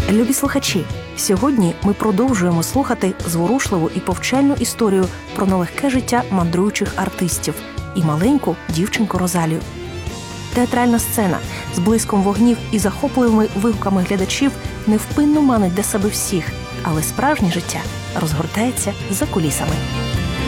Любі слухачі, сьогодні ми продовжуємо слухати зворушливу і повчальну історію про нелегке життя мандруючих артистів і маленьку дівчинку Розалію. Театральна сцена з блиском вогнів і захопливими вигуками глядачів невпинно манить до себе всіх, але справжнє життя розгортається за кулісами.